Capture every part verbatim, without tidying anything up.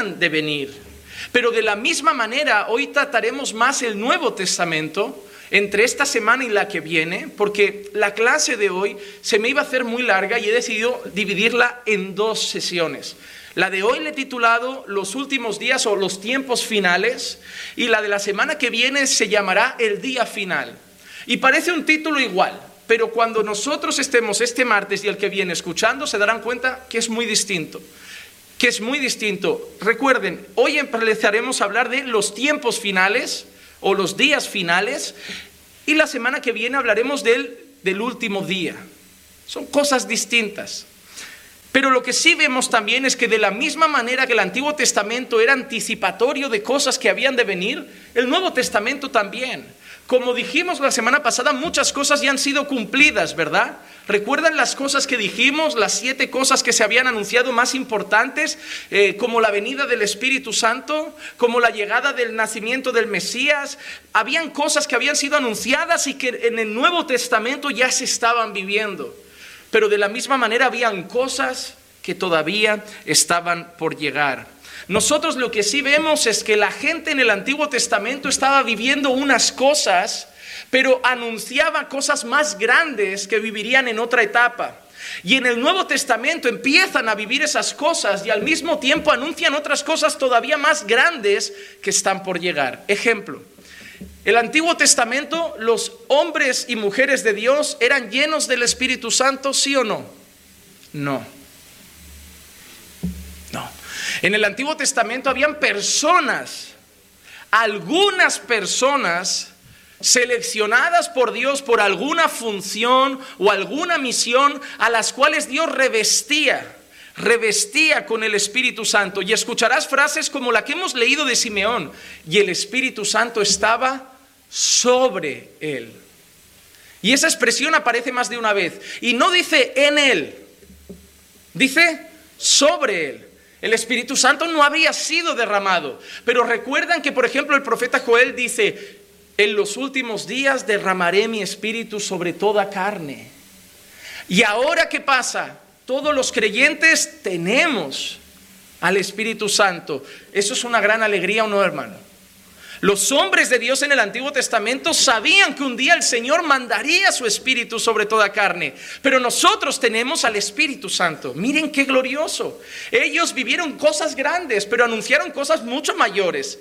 habían de venir. Pero de la misma manera, hoy trataremos más el Nuevo Testamento entre esta semana y la que viene, porque la clase de hoy se me iba a hacer muy larga y he decidido dividirla en dos sesiones. La de hoy le he titulado Los últimos días o los tiempos finales, y la de la semana que viene se llamará El día final. Y parece un título igual, pero cuando nosotros estemos este martes y el que viene escuchando, se darán cuenta que es muy distinto. Que es muy distinto. Recuerden, hoy empezaremos a hablar de los tiempos finales o los días finales, y la semana que viene hablaremos del, del último día. Son cosas distintas. Pero lo que sí vemos también es que de la misma manera que el Antiguo Testamento era anticipatorio de cosas que habían de venir, el Nuevo Testamento también. Como dijimos la semana pasada, muchas cosas ya han sido cumplidas, ¿verdad? ¿Recuerdan las cosas que dijimos? Las siete cosas que se habían anunciado más importantes, eh, como la venida del Espíritu Santo, como la llegada del nacimiento del Mesías. Habían cosas que habían sido anunciadas y que en el Nuevo Testamento ya se estaban viviendo. Pero de la misma manera habían cosas que todavía estaban por llegar. Nosotros lo que sí vemos es que la gente en el Antiguo Testamento estaba viviendo unas cosas, pero anunciaba cosas más grandes que vivirían en otra etapa. Y en el Nuevo Testamento empiezan a vivir esas cosas y al mismo tiempo anuncian otras cosas todavía más grandes que están por llegar. Ejemplo, el Antiguo Testamento, los hombres y mujeres de Dios eran llenos del Espíritu Santo, ¿sí o no? No. No. En el Antiguo Testamento habían personas, algunas personas seleccionadas por Dios por alguna función o alguna misión a las cuales Dios revestía, revestía con el Espíritu Santo. Y escucharás frases como la que hemos leído de Simeón: y el Espíritu Santo estaba sobre él. Y esa expresión aparece más de una vez. Y no dice en él, dice sobre él. El Espíritu Santo no había sido derramado. Pero recuerdan que, por ejemplo, el profeta Joel dice: en los últimos días derramaré mi espíritu sobre toda carne. Y ahora, ¿qué pasa? Todos los creyentes tenemos al Espíritu Santo. Eso es una gran alegría, ¿o no, hermano? Los hombres de Dios en el Antiguo Testamento sabían que un día el Señor mandaría su Espíritu sobre toda carne. Pero nosotros tenemos al Espíritu Santo. Miren qué glorioso. Ellos vivieron cosas grandes, pero anunciaron cosas mucho mayores.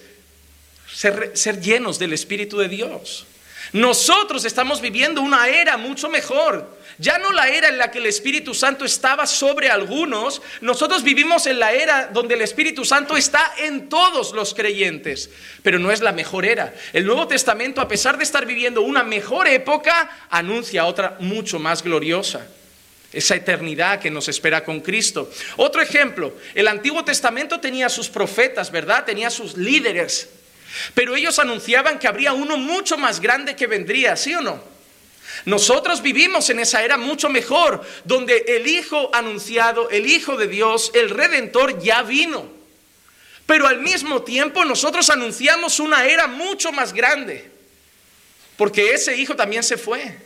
Ser, ser llenos del Espíritu de Dios. Nosotros estamos viviendo una era mucho mejor. Ya no la era en la que el Espíritu Santo estaba sobre algunos. Nosotros vivimos en la era donde el Espíritu Santo está en todos los creyentes. Pero no es la mejor era. El Nuevo Testamento, a pesar de estar viviendo una mejor época, anuncia otra mucho más gloriosa. Esa eternidad que nos espera con Cristo. Otro ejemplo, el Antiguo Testamento tenía sus profetas, ¿verdad? Tenía sus líderes. Pero ellos anunciaban que habría uno mucho más grande que vendría, ¿sí o no? Nosotros vivimos en esa era mucho mejor, donde el Hijo anunciado, el Hijo de Dios, el Redentor ya vino. Pero al mismo tiempo nosotros anunciamos una era mucho más grande, porque ese Hijo también se fue.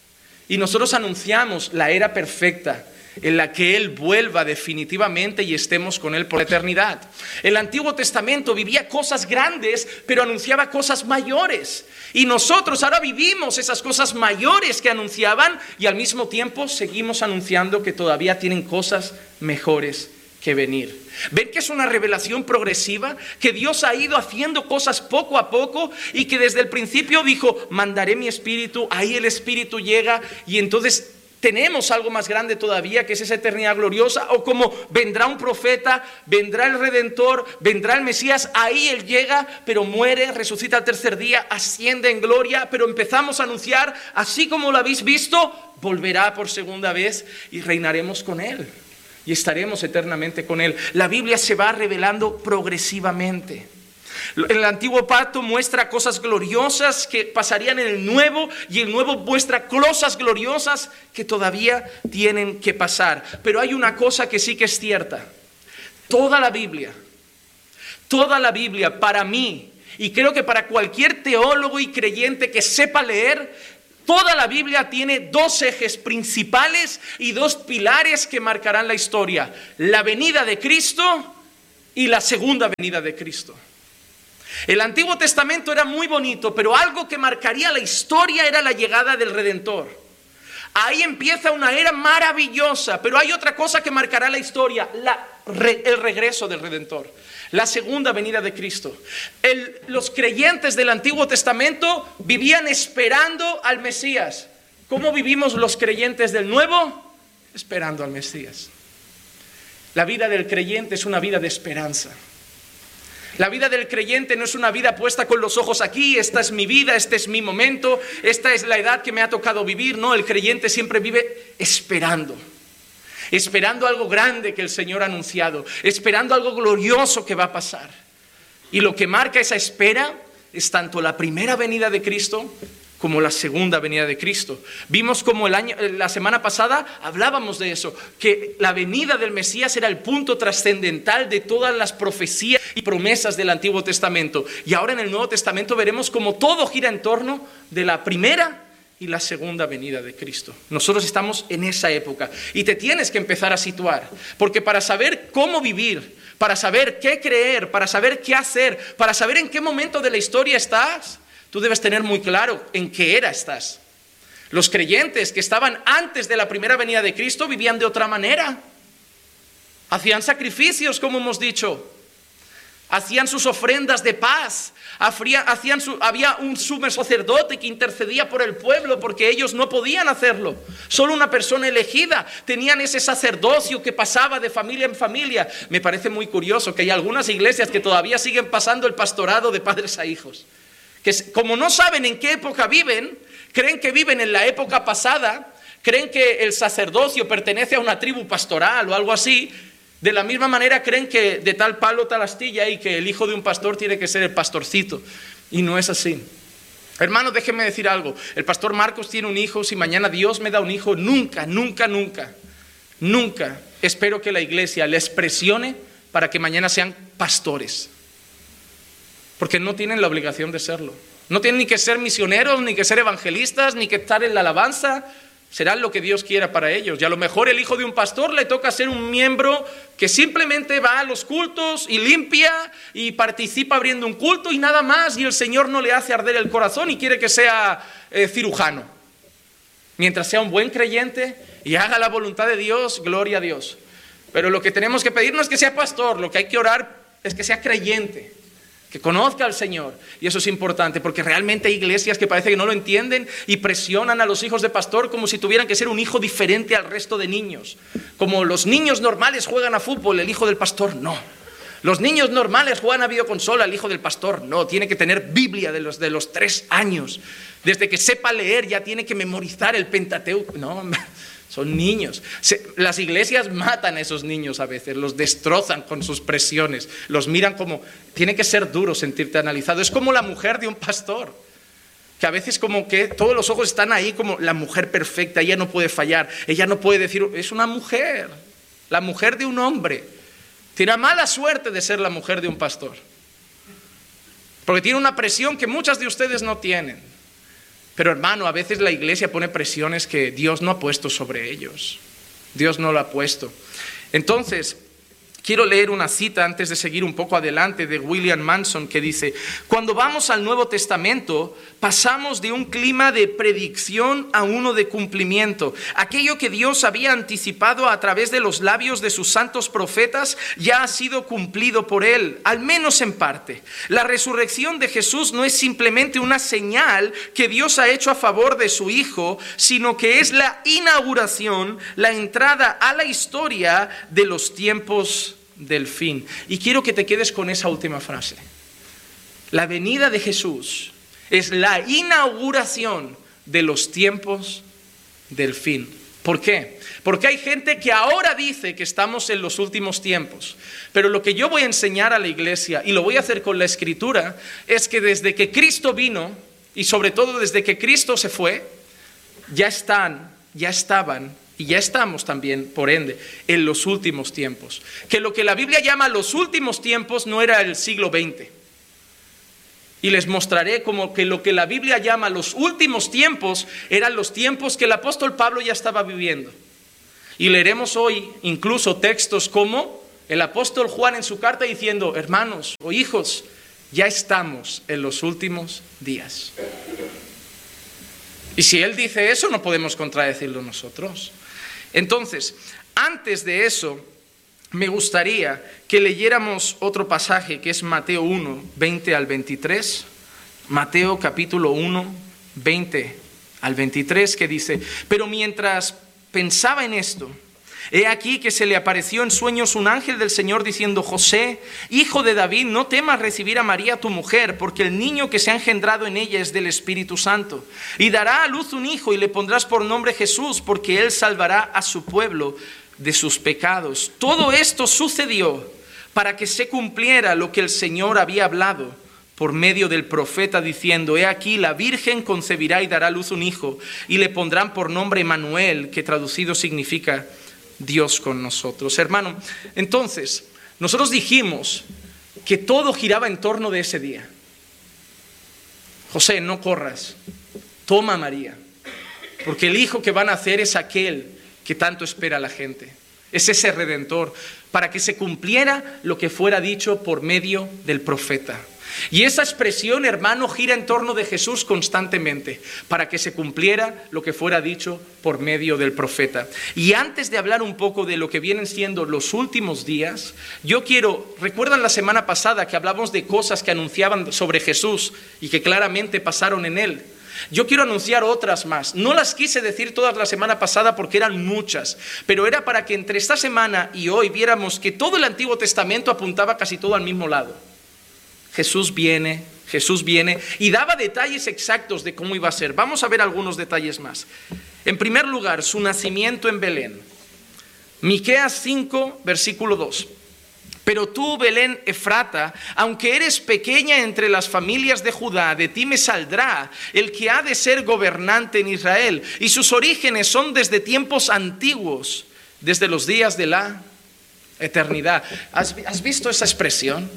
Y nosotros anunciamos la era perfecta, en la que Él vuelva definitivamente y estemos con Él por la eternidad. El Antiguo Testamento vivía cosas grandes, pero anunciaba cosas mayores. Y nosotros ahora vivimos esas cosas mayores que anunciaban y al mismo tiempo seguimos anunciando que todavía tienen cosas mejores que venir. ¿Ven que es una revelación progresiva? Que Dios ha ido haciendo cosas poco a poco y que desde el principio dijo: mandaré mi Espíritu, ahí el Espíritu llega y entonces tenemos algo más grande todavía, que es esa eternidad gloriosa. O como vendrá un profeta, vendrá el Redentor, vendrá el Mesías, ahí Él llega, pero muere, resucita al tercer día, asciende en gloria, pero empezamos a anunciar, así como lo habéis visto, volverá por segunda vez y reinaremos con Él y estaremos eternamente con Él. La Biblia se va revelando progresivamente. El antiguo pacto muestra cosas gloriosas que pasarían en el nuevo, y el nuevo muestra cosas gloriosas que todavía tienen que pasar. Pero hay una cosa que sí que es cierta. Toda la Biblia, toda la Biblia para mí, y creo que para cualquier teólogo y creyente que sepa leer, toda la Biblia tiene dos ejes principales y dos pilares que marcarán la historia: la venida de Cristo y la segunda venida de Cristo. El Antiguo Testamento era muy bonito, pero algo que marcaría la historia era la llegada del Redentor. Ahí empieza una era maravillosa, pero hay otra cosa que marcará la historia, la, re, el regreso del Redentor, la segunda venida de Cristo. El, los creyentes del Antiguo Testamento vivían esperando al Mesías. ¿Cómo vivimos los creyentes del Nuevo? Esperando al Mesías. La vida del creyente es una vida de esperanza. La vida del creyente no es una vida puesta con los ojos aquí, esta es mi vida, este es mi momento, esta es la edad que me ha tocado vivir. No, el creyente siempre vive esperando, esperando algo grande que el Señor ha anunciado, esperando algo glorioso que va a pasar. Y lo que marca esa espera es tanto la primera venida de Cristo como la segunda venida de Cristo. Vimos como el año, la semana pasada hablábamos de eso, que la venida del Mesías era el punto trascendental de todas las profecías y promesas del Antiguo Testamento. Y ahora en el Nuevo Testamento veremos cómo todo gira en torno de la primera y la segunda venida de Cristo. Nosotros estamos en esa época y te tienes que empezar a situar, porque para saber cómo vivir, para saber qué creer, para saber qué hacer, para saber en qué momento de la historia estás, tú debes tener muy claro en qué era estás. Los creyentes que estaban antes de la primera venida de Cristo vivían de otra manera. Hacían sacrificios, como hemos dicho. Hacían sus ofrendas de paz. Hacían su, había un sumo sacerdote que intercedía por el pueblo porque ellos no podían hacerlo. Solo una persona elegida. Tenían ese sacerdocio que pasaba de familia en familia. Me parece muy curioso que hay algunas iglesias que todavía siguen pasando el pastorado de padres a hijos. Que como no saben en qué época viven, creen que viven en la época pasada, creen que el sacerdocio pertenece a una tribu pastoral o algo así. De la misma manera creen que de tal palo tal astilla y que el hijo de un pastor tiene que ser el pastorcito. Y no es así. Hermanos, déjenme decir algo. El pastor Marcos tiene un hijo. Si mañana Dios me da un hijo, nunca, nunca, nunca, nunca espero que la iglesia les presione para que mañana sean pastores. Porque no tienen la obligación de serlo. No tienen ni que ser misioneros, ni que ser evangelistas, ni que estar en la alabanza. Serán lo que Dios quiera para ellos. Y a lo mejor el hijo de un pastor le toca ser un miembro que simplemente va a los cultos y limpia y participa abriendo un culto y nada más. Y el Señor no le hace arder el corazón y quiere que sea eh, cirujano. Mientras sea un buen creyente y haga la voluntad de Dios, gloria a Dios. Pero lo que tenemos que pedir no es que sea pastor, lo que hay que orar es que sea creyente. Que conozca al Señor. Y eso es importante porque realmente hay iglesias que parece que no lo entienden y presionan a los hijos de pastor como si tuvieran que ser un hijo diferente al resto de niños. Como los niños normales juegan a fútbol, el hijo del pastor no. Los niños normales juegan a videoconsola, el hijo del pastor no. Tiene que tener Biblia de los, de los tres años. Desde que sepa leer ya tiene que memorizar el Pentateuco. No, son niños. Se, las iglesias matan a esos niños a veces, los destrozan con sus presiones, los miran como... Tiene que ser duro sentirte analizado. Es como la mujer de un pastor, que a veces como que todos los ojos están ahí como la mujer perfecta, ella no puede fallar, ella no puede decir... Es una mujer, la mujer de un hombre. Tiene mala suerte de ser la mujer de un pastor, porque tiene una presión que muchas de ustedes no tienen. Pero hermano, a veces la iglesia pone presiones que Dios no ha puesto sobre ellos. Dios no lo ha puesto. Entonces, quiero leer una cita antes de seguir un poco adelante de William Manson que dice: cuando vamos al Nuevo Testamento, pasamos de un clima de predicción a uno de cumplimiento. Aquello que Dios había anticipado a través de los labios de sus santos profetas ya ha sido cumplido por Él, al menos en parte. La resurrección de Jesús no es simplemente una señal que Dios ha hecho a favor de su Hijo, sino que es la inauguración, la entrada a la historia de los tiempos del fin. Y quiero que te quedes con esa última frase. La venida de Jesús es la inauguración de los tiempos del fin. ¿Por qué? Porque hay gente que ahora dice que estamos en los últimos tiempos. Pero lo que yo voy a enseñar a la iglesia, y lo voy a hacer con la Escritura, es que desde que Cristo vino, y sobre todo desde que Cristo se fue, ya están, ya estaban y ya estamos también, por ende, en los últimos tiempos. Que lo que la Biblia llama los últimos tiempos no era el siglo veinte. Y les mostraré como que lo que la Biblia llama los últimos tiempos eran los tiempos que el apóstol Pablo ya estaba viviendo. Y leeremos hoy incluso textos como el apóstol Juan en su carta diciendo, hermanos o hijos, ya estamos en los últimos días. Y si él dice eso, no podemos contradecirlo nosotros. Entonces, antes de eso, me gustaría que leyéramos otro pasaje que es Mateo uno, veinte al veintitrés. Mateo capítulo uno, veinte al veintitrés, que dice, pero mientras pensaba en esto, he aquí que se le apareció en sueños un ángel del Señor diciendo, José, hijo de David, no temas recibir a María tu mujer, porque el niño que se ha engendrado en ella es del Espíritu Santo. Y dará a luz un hijo y le pondrás por nombre Jesús, porque él salvará a su pueblo de sus pecados. Todo esto sucedió para que se cumpliera lo que el Señor había hablado por medio del profeta diciendo, he aquí la Virgen concebirá y dará a luz un hijo, y le pondrán por nombre Emmanuel, que traducido significa Dios con nosotros. Hermano, entonces, nosotros dijimos que todo giraba en torno de ese día. José, no corras, toma a María, porque el hijo que van a nacer es aquel que tanto espera la gente. Es ese Redentor, para que se cumpliera lo que fuera dicho por medio del profeta. Y esa expresión, hermano, gira en torno de Jesús constantemente, para que se cumpliera lo que fuera dicho por medio del profeta. Y antes de hablar un poco de lo que vienen siendo los últimos días, yo quiero, ¿recuerdan la semana pasada que hablamos de cosas que anunciaban sobre Jesús y que claramente pasaron en él? Yo quiero anunciar otras más. No las quise decir todas la semana pasada porque eran muchas, pero era para que entre esta semana y hoy viéramos que todo el Antiguo Testamento apuntaba casi todo al mismo lado. Jesús viene, Jesús viene y daba detalles exactos de cómo iba a ser. Vamos a ver algunos detalles más. En primer lugar, su nacimiento en Belén. Miqueas cinco, versículo dos. Pero tú, Belén Efrata, aunque eres pequeña entre las familias de Judá, de ti me saldrá el que ha de ser gobernante en Israel. Y sus orígenes son desde tiempos antiguos, desde los días de la eternidad. ¿Has, has visto esa expresión?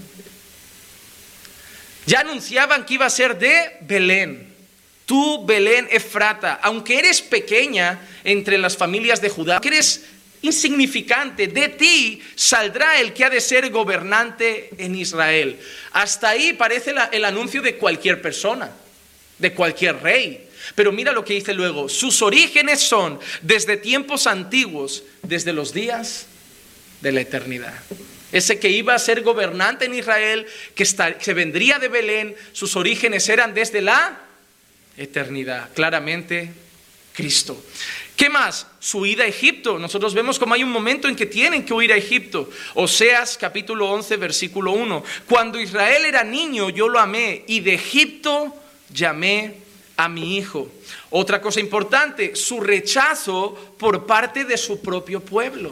Ya anunciaban que iba a ser de Belén. Tú, Belén Efrata, aunque eres pequeña entre las familias de Judá, aunque eres insignificante, de ti saldrá el que ha de ser gobernante en Israel. Hasta ahí parece la, el anuncio de cualquier persona, de cualquier rey. Pero mira lo que dice luego, sus orígenes son desde tiempos antiguos, desde los días de la eternidad. Ese que iba a ser gobernante en Israel, que, está, que vendría de Belén, sus orígenes eran desde la eternidad. Claramente, Cristo. ¿Qué más? Su ida a Egipto. Nosotros vemos como hay un momento en que tienen que huir a Egipto. Oseas capítulo once, versículo uno. Cuando Israel era niño, yo lo amé, y de Egipto llamé a mi hijo. Otra cosa importante, su rechazo por parte de su propio pueblo.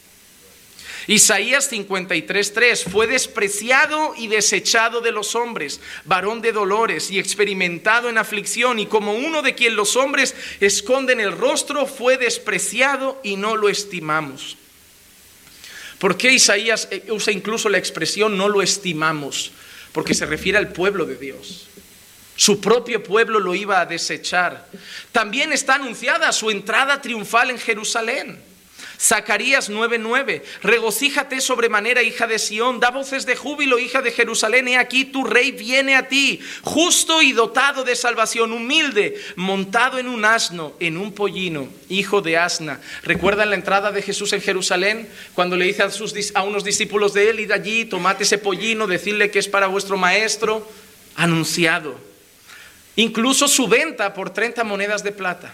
Isaías cincuenta y tres, tres, fue despreciado y desechado de los hombres, varón de dolores y experimentado en aflicción, y como uno de quien los hombres esconden el rostro, fue despreciado y no lo estimamos. ¿Por qué Isaías usa incluso la expresión no lo estimamos? Porque se refiere al pueblo de Dios. Su propio pueblo lo iba a desechar. También está anunciada su entrada triunfal en Jerusalén. Zacarías nueve, nueve, regocíjate sobremanera, hija de Sión, da voces de júbilo, hija de Jerusalén, he aquí tu rey viene a ti, justo y dotado de salvación, humilde, montado en un asno, en un pollino, hijo de asna. ¿Recuerdan la entrada de Jesús en Jerusalén? Cuando le dice a, sus, a unos discípulos de él, id allí, tomad ese pollino, decidle que es para vuestro maestro, anunciado. Incluso su venta por treinta monedas de plata.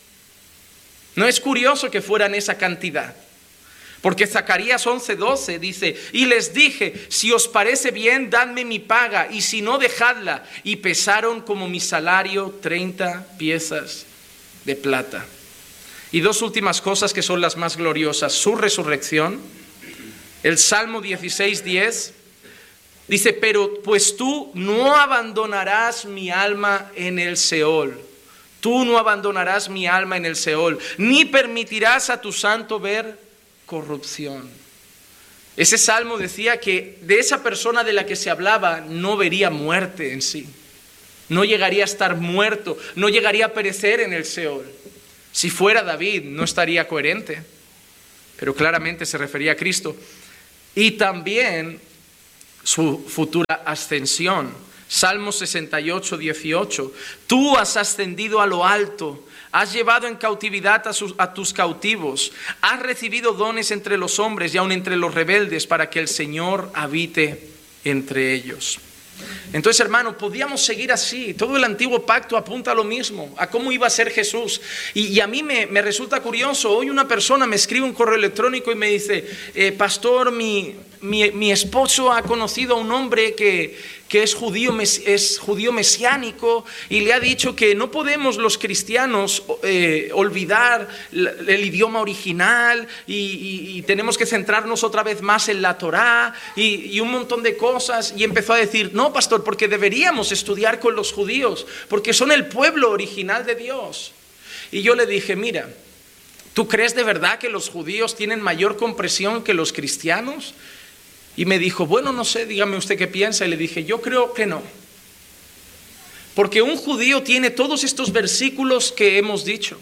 No es curioso que fueran esa cantidad, porque Zacarías once, doce dice, y les dije, si os parece bien, dadme mi paga, y si no, dejadla. Y pesaron como mi salario treinta piezas de plata. Y dos últimas cosas que son las más gloriosas, su resurrección. El Salmo dieciséis, diez dice, pero pues tú no abandonarás mi alma en el Seol. Tú no abandonarás mi alma en el Seol, ni permitirás a tu santo ver corrupción. Ese salmo decía que de esa persona de la que se hablaba no vería muerte en sí. No llegaría a estar muerto, no llegaría a perecer en el Seol. Si fuera David, no estaría coherente, pero claramente se refería a Cristo. y también su futura ascensión. Salmo sesenta y ocho, dieciocho. Tú has ascendido a lo alto, has llevado en cautividad a, sus, a tus cautivos, has recibido dones entre los hombres y aun entre los rebeldes para que el Señor habite entre ellos. Entonces, hermano, podíamos seguir así. Todo el antiguo pacto apunta a lo mismo, a cómo iba a ser Jesús. Y, y a mí me, me resulta curioso. Hoy una persona me escribe un correo electrónico y me dice, eh, pastor, mi, mi, mi esposo ha conocido a un hombre que... que es judío, es judío mesiánico, y le ha dicho que no podemos los cristianos eh, olvidar el idioma original y, y, y tenemos que centrarnos otra vez más en la Torá y, y un montón de cosas. Y empezó a decir, no, pastor, porque deberíamos estudiar con los judíos, porque son el pueblo original de Dios. Y yo le dije, mira, ¿tú crees de verdad que los judíos tienen mayor comprensión que los cristianos? Y me dijo, bueno, no sé, dígame usted qué piensa. Y le dije, yo creo que no. Porque un judío tiene todos estos versículos que hemos dicho.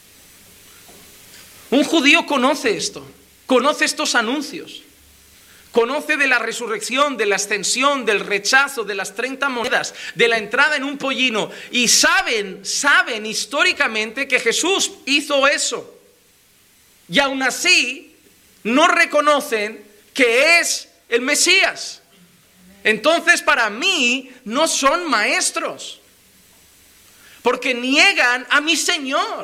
Un judío conoce esto, conoce estos anuncios. Conoce de la resurrección, de la ascensión, del rechazo, de las treinta monedas, de la entrada en un pollino. Y saben, saben históricamente que Jesús hizo eso. Y aún así, no reconocen que es el Mesías. Entonces, para mí, no son maestros, porque niegan a mi Señor,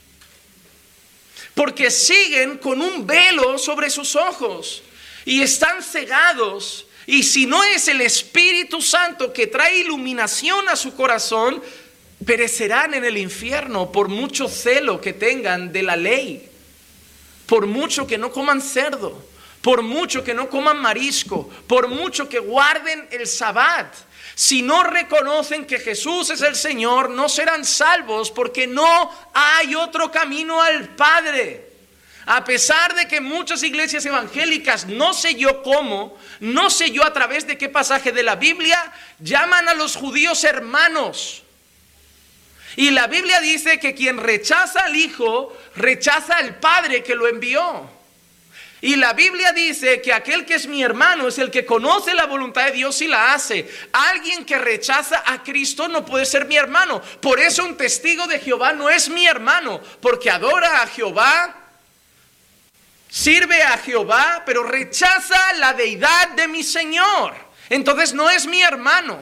porque siguen con un velo sobre sus ojos y están cegados. Y si no es el Espíritu Santo que trae iluminación a su corazón, perecerán en el infierno por mucho celo que tengan de la ley, por mucho que no coman cerdo, por mucho que no coman marisco, por mucho que guarden el Sabbat. Si no reconocen que Jesús es el Señor, no serán salvos, porque no hay otro camino al Padre. A pesar de que muchas iglesias evangélicas, no sé yo cómo, no sé yo a través de qué pasaje de la Biblia, llaman a los judíos hermanos. Y la Biblia dice que quien rechaza al Hijo, rechaza al Padre que lo envió. Y la Biblia dice que aquel que es mi hermano es el que conoce la voluntad de Dios y la hace. Alguien que rechaza a Cristo no puede ser mi hermano. Por eso un testigo de Jehová no es mi hermano, porque adora a Jehová, sirve a Jehová, pero rechaza la deidad de mi Señor. Entonces no es mi hermano.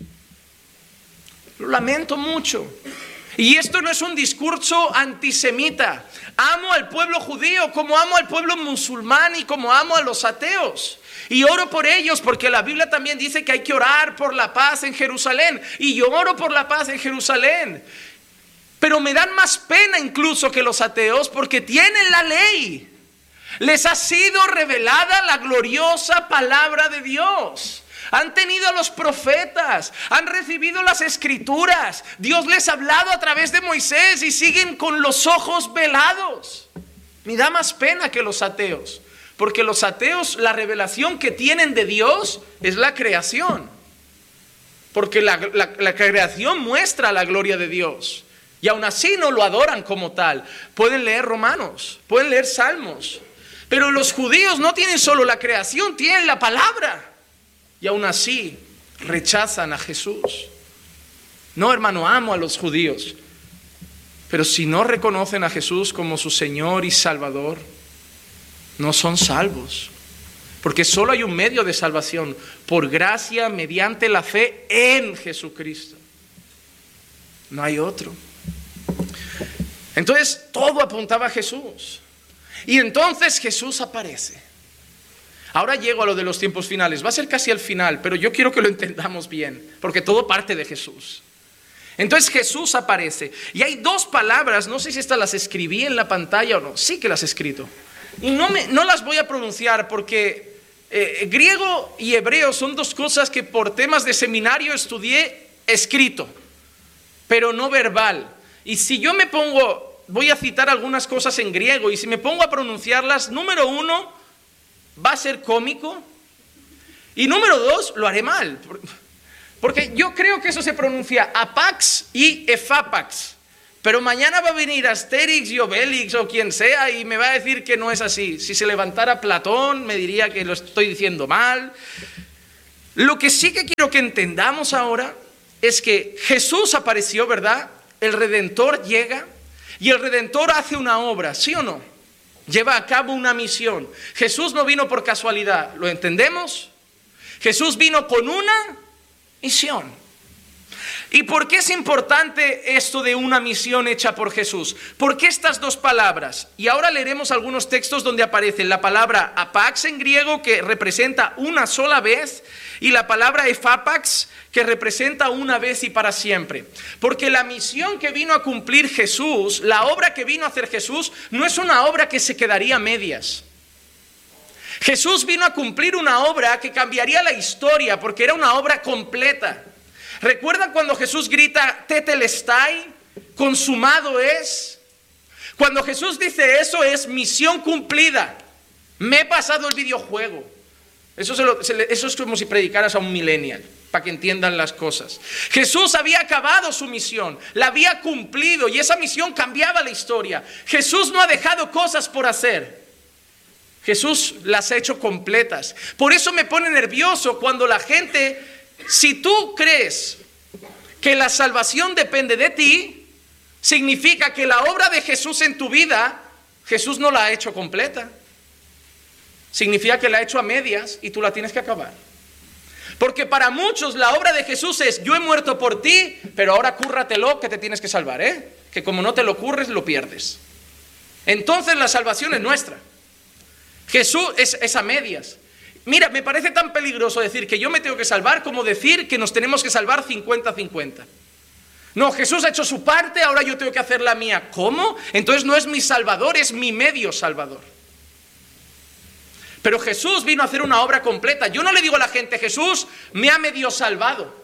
Lo lamento mucho. Y esto no es un discurso antisemita. Amo al pueblo judío como amo al pueblo musulmán y como amo a los ateos. Y oro por ellos porque la Biblia también dice que hay que orar por la paz en Jerusalén. Y yo oro por la paz en Jerusalén. Pero me dan más pena incluso que los ateos porque tienen la ley. Les ha sido revelada la gloriosa palabra de Dios. Han tenido a los profetas, han recibido las escrituras. Dios les ha hablado a través de Moisés y siguen con los ojos velados. Me da más pena que los ateos, porque los ateos, la revelación que tienen de Dios es la creación. Porque la, la, la creación muestra la gloria de Dios. Y aún así no lo adoran como tal. Pueden leer Romanos, pueden leer Salmos. Pero los judíos no tienen solo la creación, tienen la palabra. Y aún así rechazan a Jesús. No, hermano, amo a los judíos. Pero si no reconocen a Jesús como su Señor y Salvador, no son salvos. Porque solo hay un medio de salvación, por gracia mediante la fe en Jesucristo. No hay otro. Entonces todo apuntaba a Jesús. Y entonces Jesús aparece. Ahora llego a lo de los tiempos finales. Va a ser casi al final, pero yo quiero que lo entendamos bien, porque todo parte de Jesús. Entonces Jesús aparece. Y hay dos palabras, no sé si estas las escribí en la pantalla o no. Sí que las he escrito. Y no, me, no las voy a pronunciar porque eh, griego y hebreo son dos cosas que por temas de seminario estudié escrito, pero no verbal. Y si yo me pongo, voy a citar algunas cosas en griego, y si me pongo a pronunciarlas, número uno, va a ser cómico, y número dos, lo haré mal, porque yo creo que eso se pronuncia apax y efapax, Pero mañana va a venir Asterix y Obelix o quien sea y me va a decir que no es así. Si se levantara Platón me diría que lo estoy diciendo mal. Lo que sí que quiero que entendamos ahora es que Jesús apareció, ¿verdad? El Redentor llega y el Redentor hace una obra, ¿sí o no? Lleva a cabo una misión. Jesús no vino por casualidad, ¿lo entendemos? Jesús vino con una misión. ¿Y por qué es importante esto de una misión hecha por Jesús? ¿Por qué estas dos palabras? Y ahora leeremos algunos textos donde aparece la palabra apax en griego, que representa una sola vez, y la palabra efapax, que representa una vez y para siempre. Porque la misión que vino a cumplir Jesús, la obra que vino a hacer Jesús, no es una obra que se quedaría a medias. Jesús vino a cumplir una obra que cambiaría la historia, porque era una obra completa. ¿Recuerdan cuando Jesús grita, tetelestai, consumado es? Cuando Jesús dice eso es misión cumplida. Me he pasado el videojuego. Eso, se lo, se le, eso es como si predicaras a un millennial, para que entiendan las cosas. Jesús había acabado su misión, la había cumplido y esa misión cambiaba la historia. Jesús no ha dejado cosas por hacer. Jesús las ha hecho completas. Por eso me pone nervioso cuando la gente... Si tú crees que la salvación depende de ti, significa que la obra de Jesús en tu vida, Jesús no la ha hecho completa. Significa que la ha hecho a medias y tú la tienes que acabar. Porque para muchos la obra de Jesús es, yo he muerto por ti, pero ahora cúrratelo que te tienes que salvar, ¿eh? Que como no te lo curres, lo pierdes. Entonces la salvación es nuestra. Jesús es, es a medias. Mira, me parece tan peligroso decir que yo me tengo que salvar como decir que nos tenemos que salvar cincuenta cincuenta. No, Jesús ha hecho su parte, ahora yo tengo que hacer la mía. ¿Cómo? Entonces no es mi salvador, es mi medio salvador. Pero Jesús vino a hacer una obra completa. Yo no le digo a la gente, Jesús me ha medio salvado.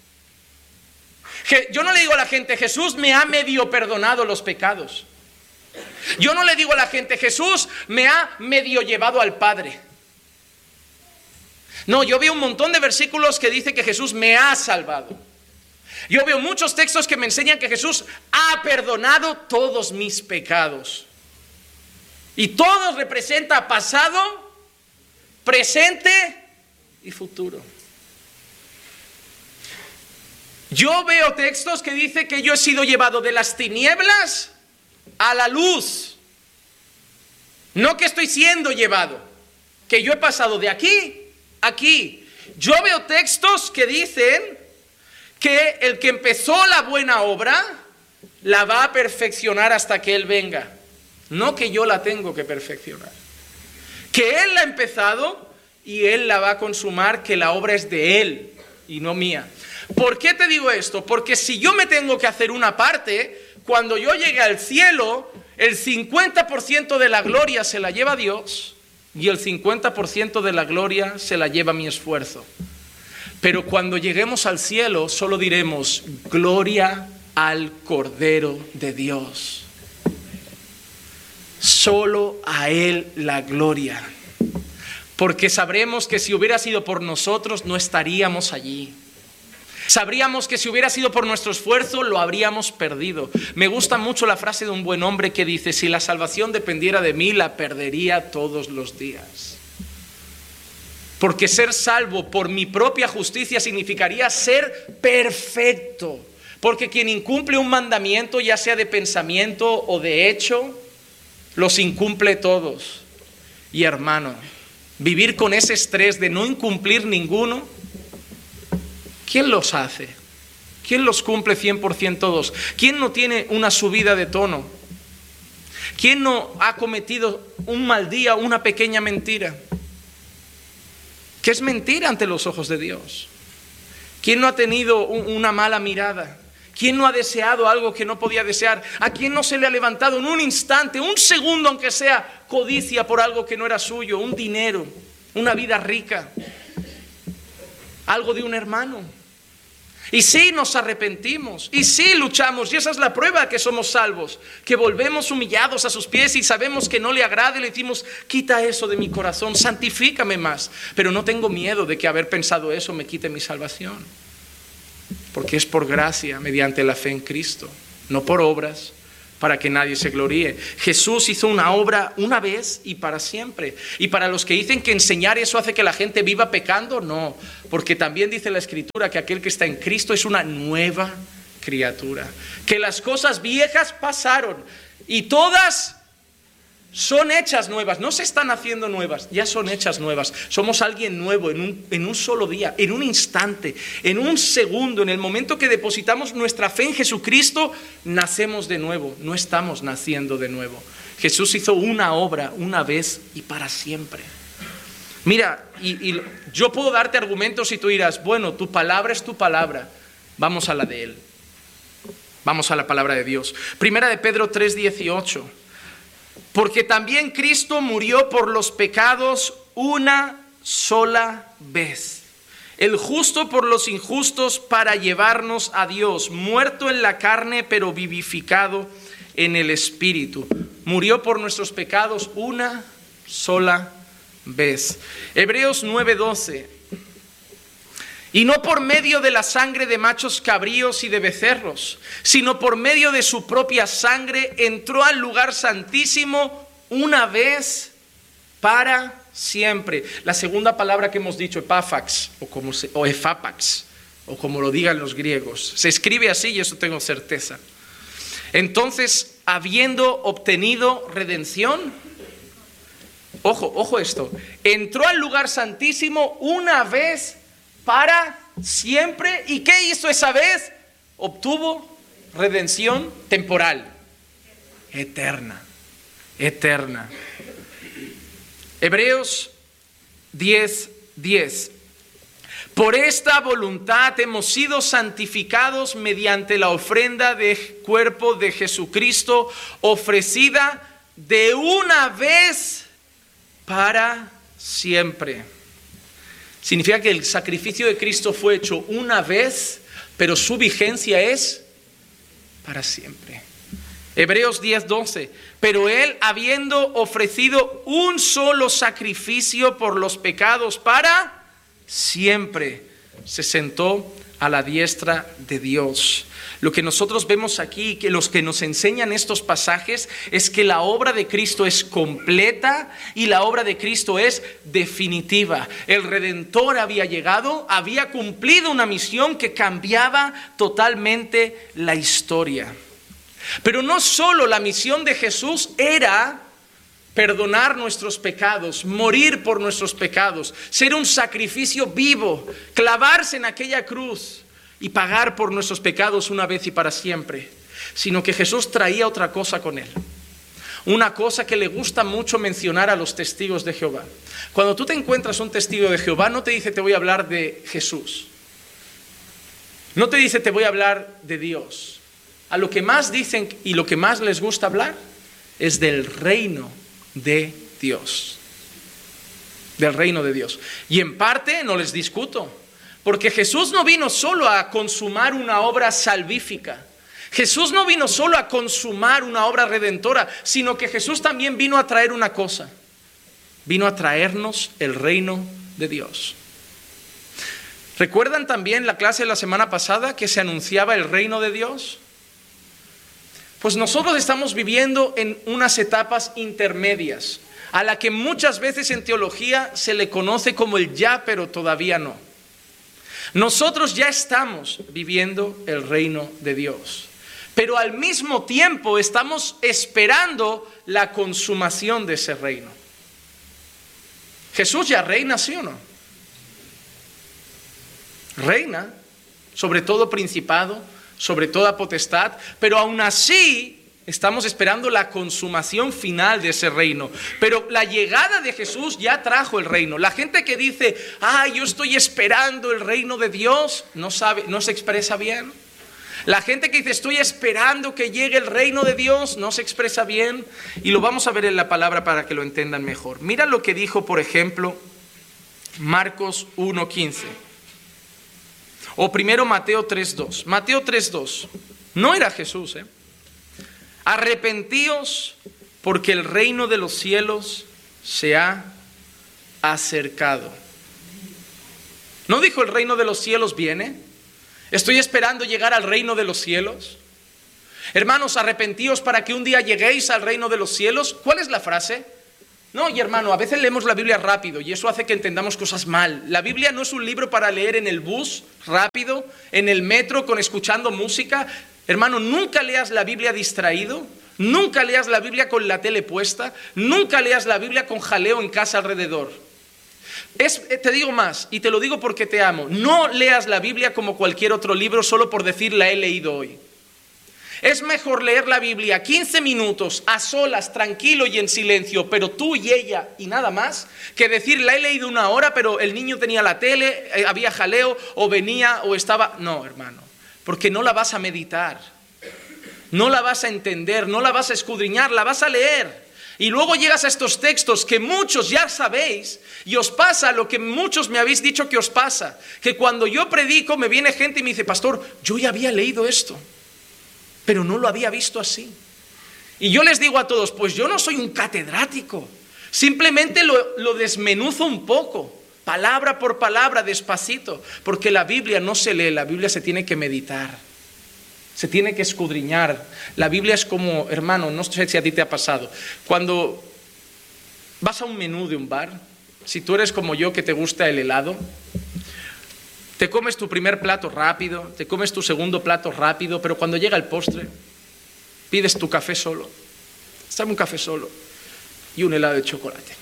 Yo no le digo a la gente, Jesús me ha medio perdonado los pecados. Yo no le digo a la gente, Jesús me ha medio llevado al Padre. No, yo veo un montón de versículos que dice que Jesús me ha salvado. Yo veo muchos textos que me enseñan que Jesús ha perdonado todos mis pecados. Y todos representa pasado, presente y futuro. Yo veo textos que dicen que yo he sido llevado de las tinieblas a la luz. No que estoy siendo llevado, que yo he pasado de aquí aquí. Yo veo textos que dicen que el que empezó la buena obra la va a perfeccionar hasta que Él venga. No que yo la tengo que perfeccionar. Que Él la ha empezado y Él la va a consumar, que la obra es de Él y no mía. ¿Por qué te digo esto? Porque si yo me tengo que hacer una parte, cuando yo llegue al cielo, el cincuenta por ciento de la gloria se la lleva Dios. Y el cincuenta por ciento de la gloria se la lleva mi esfuerzo. Pero cuando lleguemos al cielo, solo diremos, gloria al Cordero de Dios. Solo a Él la gloria. Porque sabremos que si hubiera sido por nosotros, no estaríamos allí. Sabríamos que si hubiera sido por nuestro esfuerzo, lo habríamos perdido. Me gusta mucho la frase de un buen hombre que dice, si la salvación dependiera de mí, la perdería todos los días. Porque ser salvo por mi propia justicia significaría ser perfecto. Porque quien incumple un mandamiento, ya sea de pensamiento o de hecho, los incumple todos. Y hermano, vivir con ese estrés de no incumplir ninguno, ¿quién los hace? ¿Quién los cumple cien por ciento todos? ¿Quién no tiene una subida de tono? ¿Quién no ha cometido un mal día, una pequeña mentira? ¿Qué es mentira ante los ojos de Dios? ¿Quién no ha tenido una mala mirada? ¿Quién no ha deseado algo que no podía desear? ¿A quién no se le ha levantado en un instante, un segundo, aunque sea codicia por algo que no era suyo, un dinero, una vida rica, algo de un hermano? Y sí nos arrepentimos, y sí luchamos, y esa es la prueba de que somos salvos, que volvemos humillados a sus pies y sabemos que no le agrada y le decimos, quita eso de mi corazón, santifícame más. Pero no tengo miedo de que haber pensado eso me quite mi salvación, porque es por gracia, mediante la fe en Cristo, no por obras, para que nadie se gloríe. Jesús hizo una obra una vez y para siempre. Y para los que dicen que enseñar eso hace que la gente viva pecando, no. Porque también dice la Escritura que aquel que está en Cristo es una nueva criatura. Que las cosas viejas pasaron y todas son hechas nuevas. No se están haciendo nuevas, ya son hechas nuevas. Somos alguien nuevo en un, en un solo día, en un instante, en un segundo. En el momento que depositamos nuestra fe en Jesucristo, nacemos de nuevo. No estamos naciendo de nuevo. Jesús hizo una obra una vez y para siempre. Mira, y, y yo puedo darte argumentos y tú dirás, bueno, tu palabra es tu palabra. Vamos a la de Él. Vamos a la palabra de Dios. Primera de Pedro tres dieciocho. Porque también Cristo murió por los pecados una sola vez, el justo por los injustos, para llevarnos a Dios, muerto en la carne pero vivificado en el Espíritu. Murió por nuestros pecados una sola vez. Hebreos nueve doce. Y no por medio de la sangre de machos cabríos y de becerros, sino por medio de su propia sangre entró al lugar santísimo una vez para siempre. La segunda palabra que hemos dicho, epáfax, o, como se, o efápax, o como lo digan los griegos. Se escribe así y eso tengo certeza. Entonces, habiendo obtenido redención, ojo, ojo esto, entró al lugar santísimo una vez para siempre. ¿Y qué hizo esa vez? Obtuvo redención temporal, eterna, eterna. Hebreos diez diez. Por esta voluntad hemos sido santificados mediante la ofrenda de cuerpo de Jesucristo, ofrecida de una vez para siempre. Significa que el sacrificio de Cristo fue hecho una vez, pero su vigencia es para siempre. Hebreos diez doce. Pero Él, habiendo ofrecido un solo sacrificio por los pecados para siempre, se sentó a la diestra de Dios. Lo que nosotros vemos aquí, que los que nos enseñan estos pasajes, es que la obra de Cristo es completa y la obra de Cristo es definitiva. El Redentor había llegado, había cumplido una misión que cambiaba totalmente la historia. Pero no solo la misión de Jesús era perdonar nuestros pecados, morir por nuestros pecados, ser un sacrificio vivo, clavarse en aquella cruz y pagar por nuestros pecados una vez y para siempre, sino que Jesús traía otra cosa con Él. Una cosa que le gusta mucho mencionar a los testigos de Jehová. Cuando tú te encuentras un testigo de Jehová, no te dice te voy a hablar de Jesús. No te dice te voy a hablar de Dios. A lo que más dicen y lo que más les gusta hablar es del reino de Dios. Del reino de Dios. Y en parte no les discuto. Porque Jesús no vino solo a consumar una obra salvífica. Jesús no vino solo a consumar una obra redentora, sino que Jesús también vino a traer una cosa. Vino a traernos el reino de Dios. ¿Recuerdan también la clase de la semana pasada que se anunciaba el reino de Dios? Pues nosotros estamos viviendo en unas etapas intermedias, a la que muchas veces en teología se le conoce como el ya, pero todavía no. Nosotros ya estamos viviendo el reino de Dios, pero al mismo tiempo estamos esperando la consumación de ese reino. Jesús ya reina, ¿sí o no? Reina sobre todo principado, sobre toda potestad, pero aún así estamos esperando la consumación final de ese reino. Pero la llegada de Jesús ya trajo el reino. La gente que dice, ah, yo estoy esperando el reino de Dios, no sabe, no se expresa bien. La gente que dice, estoy esperando que llegue el reino de Dios, no se expresa bien. Y lo vamos a ver en la palabra para que lo entiendan mejor. Mira lo que dijo, por ejemplo, Marcos uno quince. O primero Mateo tres dos. Mateo tres dos. No era Jesús, ¿eh? Arrepentíos porque el reino de los cielos se ha acercado. ¿No dijo el reino de los cielos viene? ¿Estoy esperando llegar al reino de los cielos? Hermanos, arrepentíos para que un día lleguéis al reino de los cielos. ¿Cuál es la frase? No, y hermano, a veces leemos la Biblia rápido y eso hace que entendamos cosas mal. La Biblia no es un libro para leer en el bus, rápido, en el metro, con escuchando música. Hermano, nunca leas la Biblia distraído, nunca leas la Biblia con la tele puesta, nunca leas la Biblia con jaleo en casa alrededor. Es, te digo más, y te lo digo porque te amo, no leas la Biblia como cualquier otro libro solo por decir la he leído hoy. Es mejor leer la Biblia quince minutos a solas, tranquilo y en silencio, pero tú y ella y nada más, que decir la he leído una hora, pero el niño tenía la tele, eh, había jaleo, o venía, o estaba... No, hermano, porque no la vas a meditar, no la vas a entender, no la vas a escudriñar, la vas a leer. Y luego llegas a estos textos que muchos ya sabéis y os pasa lo que muchos me habéis dicho que os pasa, que cuando yo predico me viene gente y me dice, pastor, yo ya había leído esto, pero no lo había visto así. Y yo les digo a todos, pues yo no soy un catedrático, simplemente lo, lo desmenuzo un poco, palabra por palabra, despacito, porque la Biblia no se lee, la Biblia se tiene que meditar, se tiene que escudriñar. La Biblia es como, hermano, no sé si a ti te ha pasado, cuando vas a un menú de un bar, si tú eres como yo que te gusta el helado, te comes tu primer plato rápido, te comes tu segundo plato rápido, pero cuando llega el postre, pides tu café solo, dame un café solo y un helado de chocolate.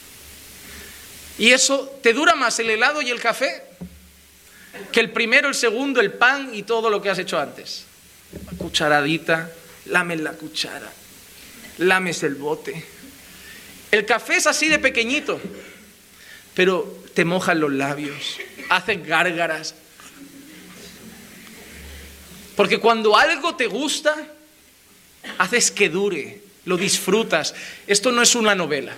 Y eso te dura más el helado y el café que el primero, el segundo, el pan y todo lo que has hecho antes. Cucharadita, lames la cuchara, lames el bote. El café es así de pequeñito, pero te mojan los labios, hacen gárgaras. Porque cuando algo te gusta, haces que dure, lo disfrutas. Esto no es una novela.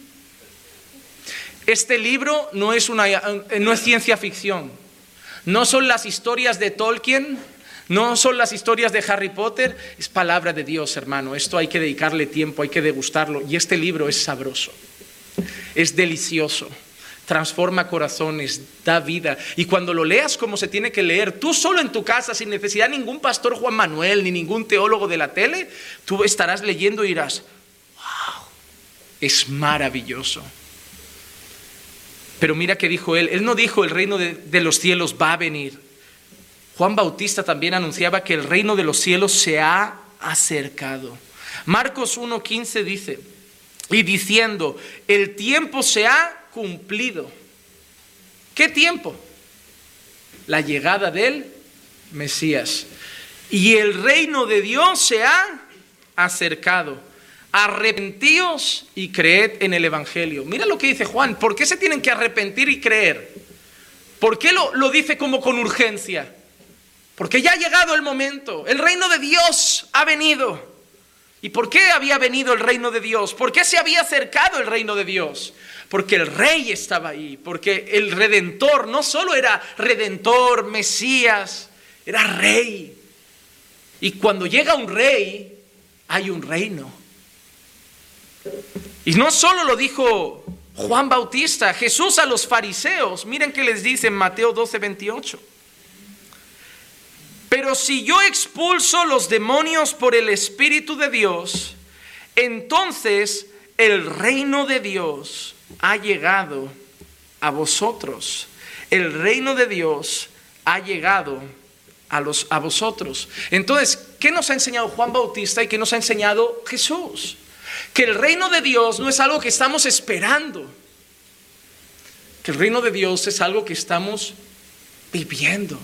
Este libro no es, una, no es ciencia ficción. No son las historias de Tolkien, no son las historias de Harry Potter. Es palabra de Dios, hermano. Esto hay que dedicarle tiempo, hay que degustarlo. Y este libro es sabroso, es delicioso. Transforma corazones, da vida. Y cuando lo leas como se tiene que leer, tú solo en tu casa, sin necesidad de ningún pastor Juan Manuel, ni ningún teólogo de la tele, tú estarás leyendo y dirás, wow, es maravilloso. Pero mira que dijo él, él no dijo el reino de, de los cielos va a venir. Juan Bautista también anunciaba que el reino de los cielos se ha acercado. Marcos uno quince dice, y diciendo, el tiempo se ha cumplido. ¿Qué tiempo? La llegada del Mesías. Y el reino de Dios se ha acercado. Arrepentíos y creed en el Evangelio. Mira lo que dice Juan. ¿Por qué se tienen que arrepentir y creer? ¿Por qué lo, lo dice como con urgencia? Porque ya ha llegado el momento. El reino de Dios ha venido. ¿Y por qué había venido el reino de Dios? ¿Por qué se había acercado el reino de Dios? Porque el rey estaba ahí, porque el redentor no solo era redentor, Mesías, era rey. Y cuando llega un rey, hay un reino. Y no solo lo dijo Juan Bautista, Jesús a los fariseos, miren qué les dice en Mateo doce veintiocho. Pero si yo expulso los demonios por el Espíritu de Dios, entonces el reino de Dios ha llegado a vosotros. El reino de Dios ha llegado a, los, a vosotros. Entonces, ¿qué nos ha enseñado Juan Bautista y qué nos ha enseñado Jesús? Que el reino de Dios no es algo que estamos esperando. Que el reino de Dios es algo que estamos viviendo.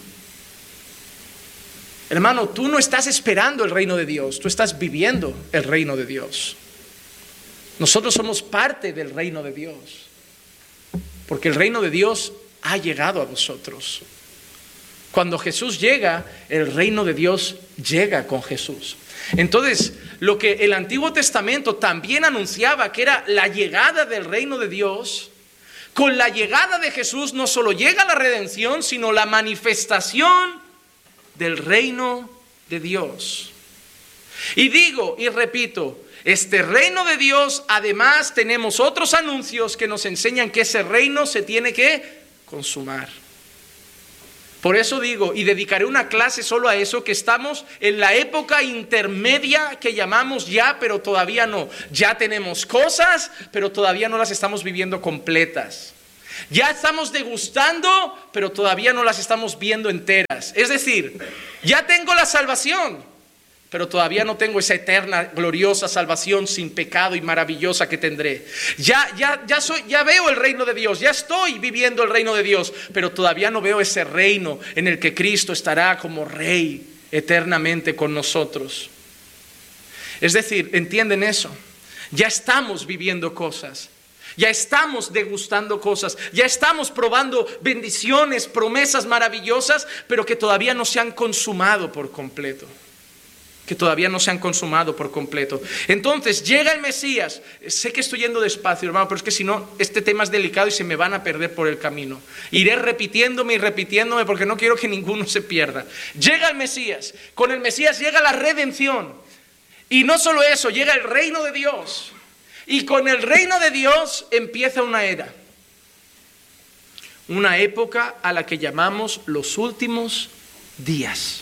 Hermano, tú no estás esperando el reino de Dios, tú estás viviendo el reino de Dios. Nosotros somos parte del reino de Dios, porque el reino de Dios ha llegado a vosotros. Cuando Jesús llega, el reino de Dios llega con Jesús. Entonces, lo que el Antiguo Testamento también anunciaba, que era la llegada del reino de Dios, con la llegada de Jesús no solo llega la redención, sino la manifestación del reino de Dios. Y digo y repito, este reino de Dios, además tenemos otros anuncios que nos enseñan que ese reino se tiene que consumar. Por eso digo, y dedicaré una clase solo a eso, que estamos en la época intermedia que llamamos ya, pero todavía no. Ya tenemos cosas, pero todavía no las estamos viviendo completas. Ya estamos degustando, pero todavía no las estamos viendo enteras. Es decir, ya tengo la salvación, pero todavía no tengo esa eterna, gloriosa salvación sin pecado y maravillosa que tendré. Ya, ya, ya, soy, ya veo el reino de Dios, ya estoy viviendo el reino de Dios, pero todavía no veo ese reino en el que Cristo estará como Rey eternamente con nosotros. Es decir, ¿entienden eso? Ya estamos viviendo cosas. Ya estamos degustando cosas, ya estamos probando bendiciones, promesas maravillosas, pero que todavía no se han consumado por completo. que todavía no se han consumado por completo. Entonces llega el Mesías. Sé que estoy yendo despacio, hermano, pero es que si no, este tema es delicado y se me van a perder por el camino. Iré repitiéndome y repitiéndome porque no quiero que ninguno se pierda. Llega el Mesías. Con el Mesías llega la redención. Y no solo eso, llega el reino de Dios. Y con el reino de Dios empieza una era. Una época a la que llamamos los últimos días.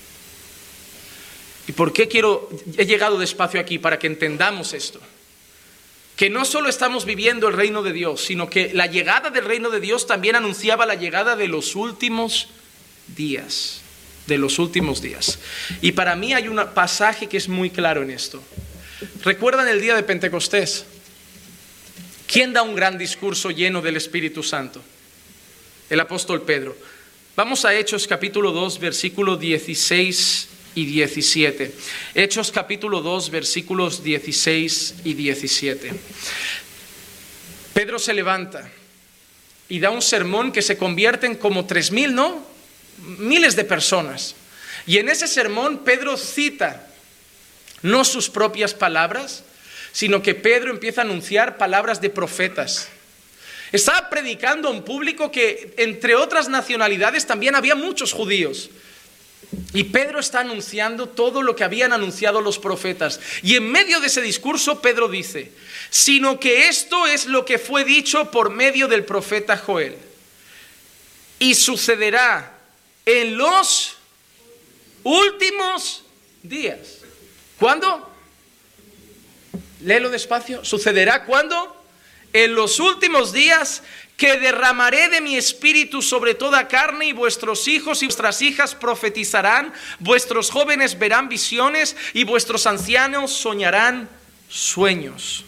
¿Y por qué quiero, he llegado despacio aquí? Para que entendamos esto. Que no solo estamos viviendo el reino de Dios, sino que la llegada del reino de Dios también anunciaba la llegada de los últimos días. De los últimos días. Y para mí hay un pasaje que es muy claro en esto. ¿Recuerdan el día de Pentecostés? ¿Quién da un gran discurso lleno del Espíritu Santo? El apóstol Pedro. Vamos a Hechos capítulo dos, versículos dieciséis y diecisiete. Hechos capítulo dos, versículos dieciséis y diecisiete. Pedro se levanta y da un sermón que se convierte en como tres mil, ¿no? Miles de personas. Y en ese sermón Pedro cita no sus propias palabras, sino que Pedro empieza a anunciar palabras de profetas. Estaba predicando a un público que, entre otras nacionalidades, también había muchos judíos. Y Pedro está anunciando todo lo que habían anunciado los profetas. Y en medio de ese discurso, Pedro dice, sino que esto es lo que fue dicho por medio del profeta Joel. Y sucederá en los últimos días. ¿Cuándo? Léelo despacio. ¿Sucederá cuándo? En los últimos días, que derramaré de mi espíritu sobre toda carne, y vuestros hijos y vuestras hijas profetizarán, vuestros jóvenes verán visiones y vuestros ancianos soñarán sueños.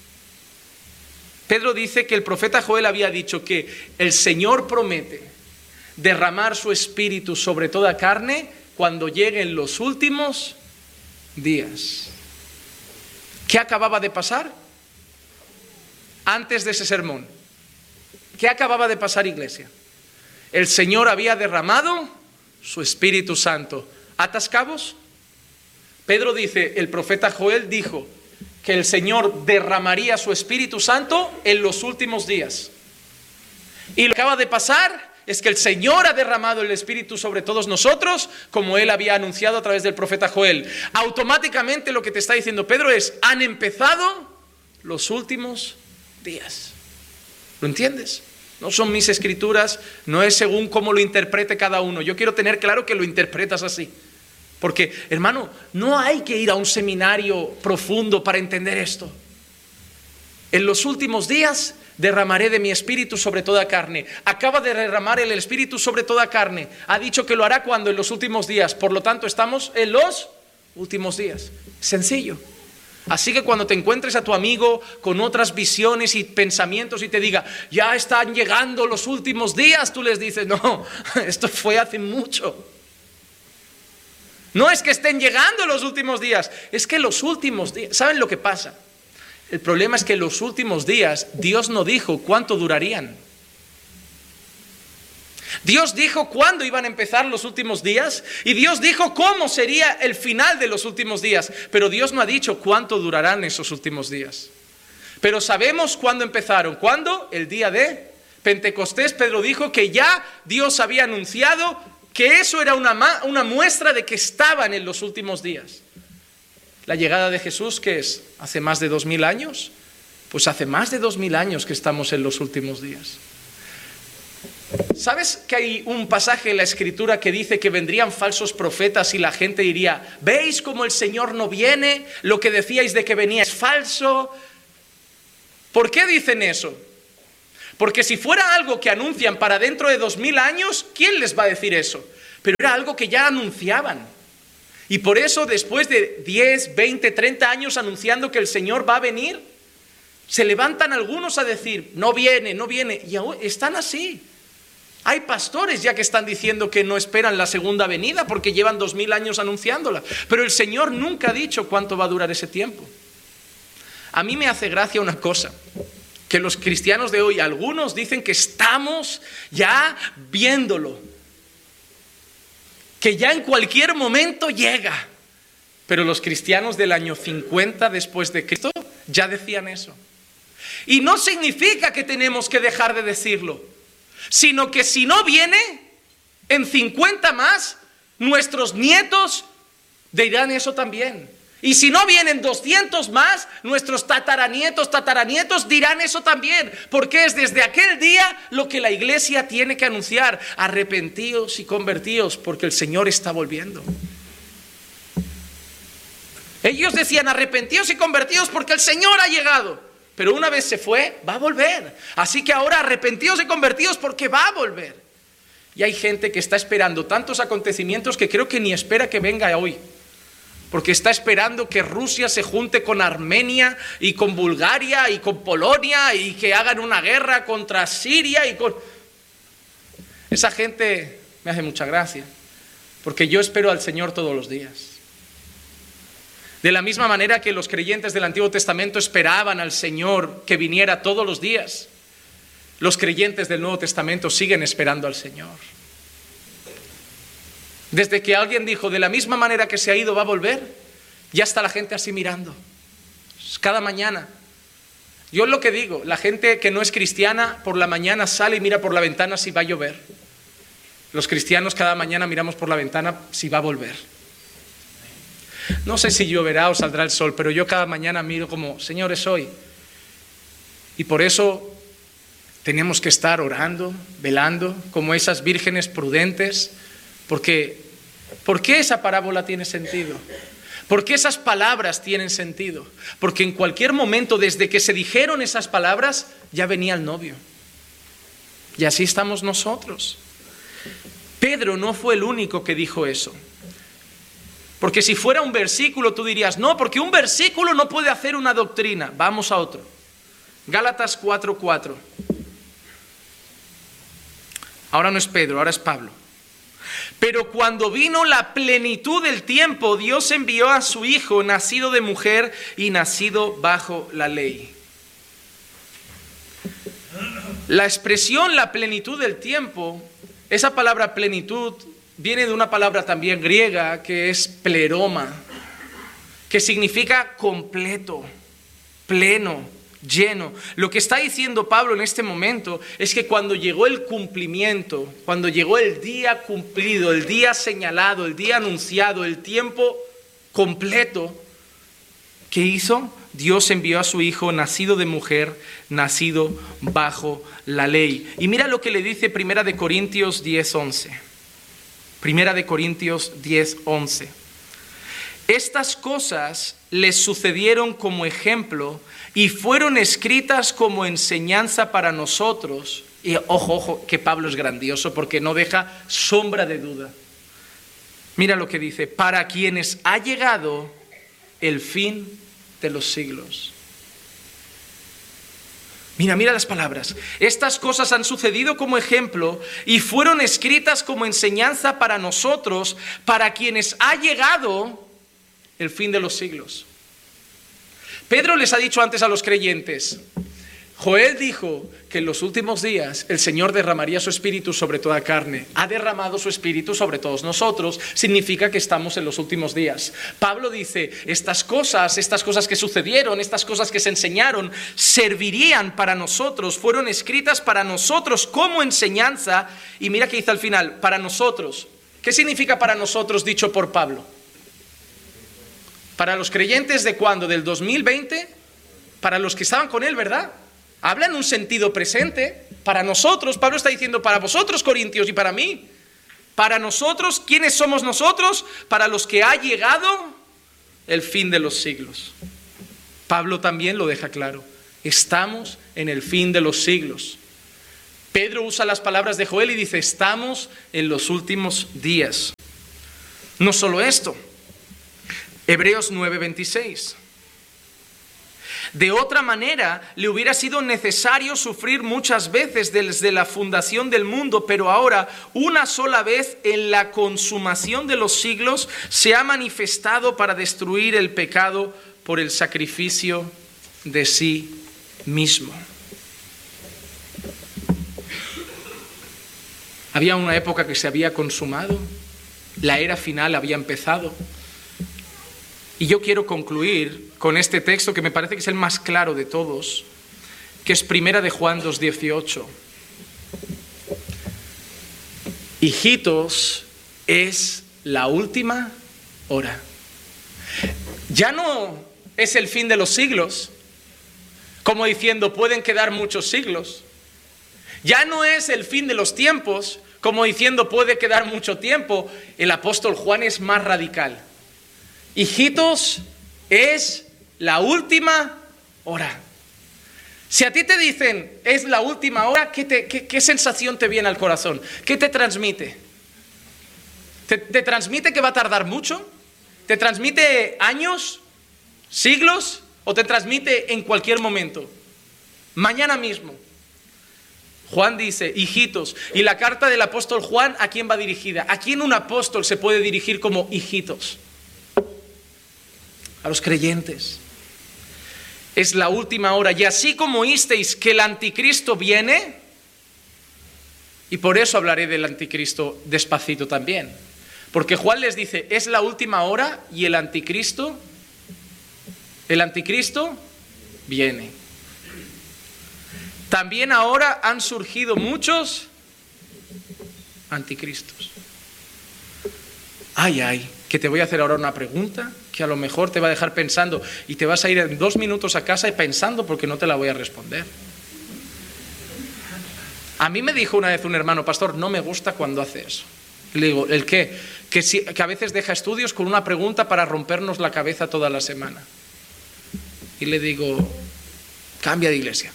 Pedro dice que el profeta Joel había dicho que el Señor promete derramar su espíritu sobre toda carne cuando lleguen los últimos días. ¿Qué acababa de pasar? Antes de ese sermón, ¿qué acababa de pasar, iglesia? El Señor había derramado su Espíritu Santo. ¿Atas cabos? Pedro dice, el profeta Joel dijo que el Señor derramaría su Espíritu Santo en los últimos días. Y lo que acaba de pasar es que el Señor ha derramado el Espíritu sobre todos nosotros, como Él había anunciado a través del profeta Joel. Automáticamente lo que te está diciendo Pedro es, han empezado los últimos días. ¿Lo entiendes? No son mis escrituras, no es según cómo lo interprete cada uno. Yo quiero tener claro que lo interpretas así. Porque, hermano, no hay que ir a un seminario profundo para entender esto. En los últimos días derramaré de mi espíritu sobre toda carne. Acaba de derramar el espíritu sobre toda carne. Ha dicho que lo hará cuando, en los últimos días. Por lo tanto, estamos en los últimos días. Sencillo. Así que cuando te encuentres a tu amigo con otras visiones y pensamientos y te diga, ya están llegando los últimos días, tú les dices, no, esto fue hace mucho. No es que estén llegando los últimos días, es que los últimos días, ¿saben lo que pasa? El problema es que los últimos días Dios no dijo cuánto durarían. Dios dijo cuándo iban a empezar los últimos días y Dios dijo cómo sería el final de los últimos días, pero Dios no ha dicho cuánto durarán esos últimos días. Pero sabemos cuándo empezaron. ¿Cuándo? El día de Pentecostés. Pedro dijo que ya Dios había anunciado que eso era una, una muestra de que estaban en los últimos días. La llegada de Jesús, ¿qué es? ¿Hace más de dos mil años? Pues hace más de dos mil años que estamos en los últimos días. ¿Sabes que hay un pasaje en la Escritura que dice que vendrían falsos profetas y la gente diría, ¿veis cómo el Señor no viene? Lo que decíais de que venía es falso. ¿Por qué dicen eso? Porque si fuera algo que anuncian para dentro de dos mil años, ¿quién les va a decir eso? Pero era algo que ya anunciaban. Y por eso después de diez, veinte, treinta años anunciando que el Señor va a venir, se levantan algunos a decir, no viene, no viene. Y aún están así. Hay pastores ya que están diciendo que no esperan la segunda venida porque llevan dos mil años anunciándola. Pero el Señor nunca ha dicho cuánto va a durar ese tiempo. A mí me hace gracia una cosa, que los cristianos de hoy, algunos dicen que estamos ya viéndolo, que ya en cualquier momento llega. Pero los cristianos del año cincuenta después de Cristo ya decían eso. Y no significa que tenemos que dejar de decirlo, sino que si no viene, en cincuenta más, nuestros nietos dirán eso también. Y si no vienen doscientos más, nuestros tataranietos, tataranietos dirán eso también. Porque es desde aquel día lo que la iglesia tiene que anunciar. Arrepentíos y convertíos porque el Señor está volviendo. Ellos decían arrepentíos y convertíos porque el Señor ha llegado. Pero una vez se fue, va a volver. Así que ahora arrepentíos y convertíos porque va a volver. Y hay gente que está esperando tantos acontecimientos que creo que ni espera que venga hoy. Porque está esperando que Rusia se junte con Armenia y con Bulgaria y con Polonia y que hagan una guerra contra Siria y con... Esa gente me hace mucha gracia, porque yo espero al Señor todos los días. De la misma manera que los creyentes del Antiguo Testamento esperaban al Señor que viniera todos los días, los creyentes del Nuevo Testamento siguen esperando al Señor. Desde que alguien dijo, de la misma manera que se ha ido va a volver, ya está la gente así mirando. Cada mañana. Yo es lo que digo, la gente que no es cristiana por la mañana sale y mira por la ventana si va a llover. Los cristianos cada mañana miramos por la ventana si va a volver. No sé si lloverá o saldrá el sol, pero yo cada mañana miro como, Señor, es hoy. Y por eso tenemos que estar orando, velando, como esas vírgenes prudentes. Porque, ¿por qué esa parábola tiene sentido? ¿Por qué esas palabras tienen sentido? Porque en cualquier momento, desde que se dijeron esas palabras, ya venía el novio. Y así estamos nosotros. Pedro no fue el único que dijo eso. Porque si fuera un versículo, tú dirías, no, porque un versículo no puede hacer una doctrina. Vamos a otro. Gálatas cuatro cuatro. Ahora no es Pedro, ahora es Pablo. Pero cuando vino la plenitud del tiempo, Dios envió a su Hijo, nacido de mujer y nacido bajo la ley. La expresión la plenitud del tiempo, esa palabra plenitud viene de una palabra también griega que es pleroma, que significa completo, pleno, lleno. Lo que está diciendo Pablo en este momento es que cuando llegó el cumplimiento, cuando llegó el día cumplido, el día señalado, el día anunciado, el tiempo completo, ¿qué hizo? Dios envió a su Hijo, nacido de mujer, nacido bajo la ley. Y mira lo que le dice Primera de Corintios diez once. Primera de Corintios diez once. Estas cosas les sucedieron como ejemplo y fueron escritas como enseñanza para nosotros. Y ojo, ojo, que Pablo es grandioso porque no deja sombra de duda. Mira lo que dice, para quienes ha llegado el fin de los siglos. Mira, mira las palabras. Estas cosas han sucedido como ejemplo y fueron escritas como enseñanza para nosotros, para quienes ha llegado el fin de los siglos. Pedro les ha dicho antes a los creyentes, Joel dijo que en los últimos días el Señor derramaría su espíritu sobre toda carne. Ha derramado su espíritu sobre todos nosotros. Significa que estamos en los últimos días. Pablo dice, estas cosas, estas cosas que sucedieron, estas cosas que se enseñaron, servirían para nosotros, fueron escritas para nosotros como enseñanza. Y mira que dice al final, para nosotros. ¿Qué significa para nosotros dicho por Pablo? Para los creyentes de cuándo, del dos mil veinte, para los que estaban con él, ¿verdad? Habla en un sentido presente. Para nosotros, Pablo está diciendo para vosotros, corintios, y para mí. Para nosotros, ¿quiénes somos nosotros? Para los que ha llegado el fin de los siglos. Pablo también lo deja claro. Estamos en el fin de los siglos. Pedro usa las palabras de Joel y dice, estamos en los últimos días. No solo esto, Hebreos nueve veintiséis. De otra manera, le hubiera sido necesario sufrir muchas veces desde la fundación del mundo, pero ahora, una sola vez en la consumación de los siglos, se ha manifestado para destruir el pecado por el sacrificio de sí mismo. Había una época que se había consumado, la era final había empezado. Y yo quiero concluir con este texto que me parece que es el más claro de todos, que es Primera de Juan dos dieciocho. Hijitos, es la última hora. Ya no es el fin de los siglos, como diciendo pueden quedar muchos siglos. Ya no es el fin de los tiempos, como diciendo puede quedar mucho tiempo. El apóstol Juan es más radical. Hijitos, es la última hora. Si a ti te dicen es la última hora, ¿qué, te, qué, qué sensación te viene al corazón? ¿Qué te transmite? ¿Te, ¿Te transmite que va a tardar mucho? ¿Te transmite años, siglos? ¿O te transmite en cualquier momento? Mañana mismo. Juan dice, hijitos. Y la carta del apóstol Juan, ¿a quién va dirigida? ¿A quién un apóstol se puede dirigir como hijitos? A los creyentes. Es la última hora. Y así como oísteis que el anticristo viene, y por eso hablaré del anticristo despacito también, porque Juan les dice, es la última hora y el anticristo, el anticristo viene. También ahora han surgido muchos anticristos. Ay, ay, que te voy a hacer ahora una pregunta que a lo mejor te va a dejar pensando y te vas a ir en dos minutos a casa y pensando porque no te la voy a responder. A mí me dijo una vez un hermano, pastor, no me gusta cuando hace eso. Le digo, ¿el qué? Que, si, que a veces deja estudios con una pregunta para rompernos la cabeza toda la semana. Y le digo, cambia de iglesia.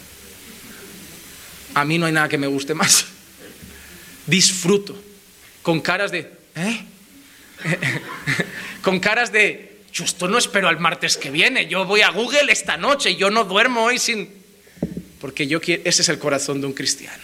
A mí no hay nada que me guste más. Disfruto. Con caras de, ¿eh? Con caras de, yo esto no espero al martes que viene, yo voy a Google esta noche, yo no duermo hoy sin... Porque yo quiero, ese es el corazón de un cristiano.